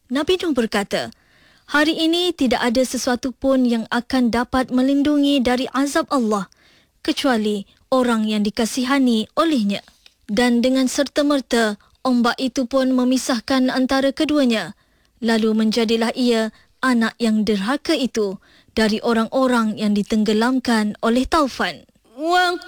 Nabi Nuh berkata, hari ini tidak ada sesuatu pun yang akan dapat melindungi dari azab Allah kecuali orang yang dikasihani olehnya. Dan dengan serta-merta, ombak itu pun memisahkan antara keduanya. Lalu menjadilah ia anak yang derhaka itu dari orang-orang yang ditenggelamkan oleh taufan.